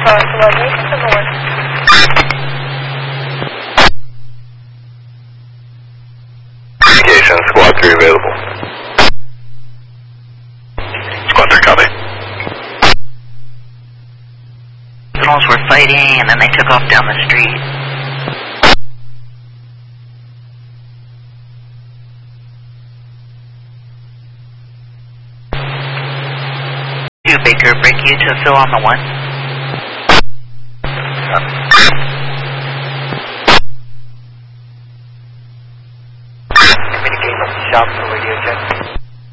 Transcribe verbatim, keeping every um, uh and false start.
Communication, Squad three available. Squad three, copy. Criminals were fighting and then they took off down the street. Baker, break you to Phil on the one.